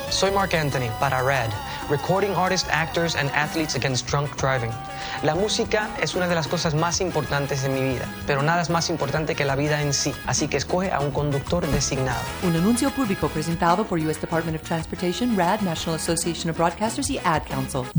Soy Mark Anthony para RAD, Recording Artists, Actors and Athletes Against Drunk Driving. La música es una de las cosas más importantes de mi vida, pero nada es más importante que la vida en sí, así que escoge a un conductor designado. Un anuncio público presentado por U.S. Department of Transportation, RAD, National Association of Broadcasters y Ad Council.